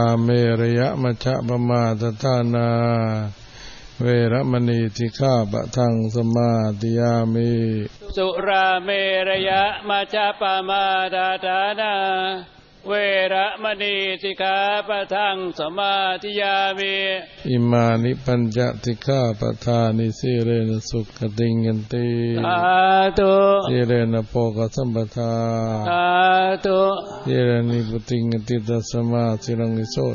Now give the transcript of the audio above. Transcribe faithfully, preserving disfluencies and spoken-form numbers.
เมรยะมัชฌะปมาทฐานาเวรมณีสิกขาปะทังสมาธิยามิสุราเมรยะมัชฌะปมาทฐานาเวรมณีสิกขาปะทังสมาธิยามิอิมานิปัญจสิกขาปทานิสีเรนะสุขติงยันติสาธุสีเรนะโภคสัมปทาสาธุสีเรนิพุติงยันติตัสสมาสิรังวิโส